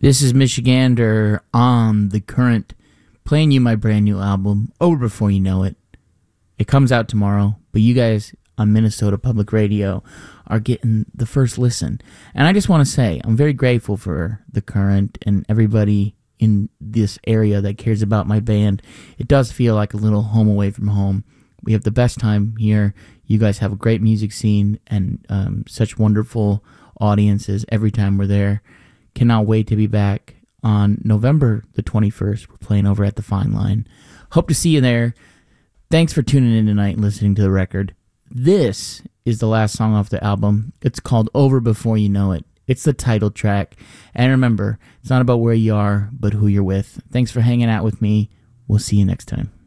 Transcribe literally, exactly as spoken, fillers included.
This is Michigander on The Current, playing you my brand new album, Over Before You Know It. It comes out tomorrow, but you guys on Minnesota Public Radio are getting the first listen. And I just want to say, I'm very grateful for The Current and everybody in this area that cares about my band. It does feel like a little home away from home. We have the best time here. You guys have a great music scene and um, such wonderful audiences every time we're there. Cannot wait to be back on November the twenty-first. We're playing over at the Fine Line. Hope to see you there. Thanks for tuning in tonight and listening to the record. This is the last song off the album. It's called Over Before You Know It. It's the title track. And remember, it's not about where you are, but who you're with. Thanks for hanging out with me. We'll see you next time.